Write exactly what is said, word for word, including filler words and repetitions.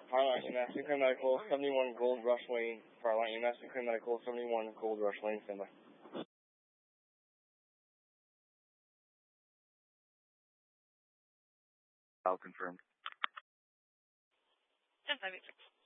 Farlight E M S, Sinclair Medical, seventy-one Gold Rush Lane. Farlight E M S, Sinclair Medical, seventy-one Gold Rush Lane, standby. I'll confirm. ten five eight six.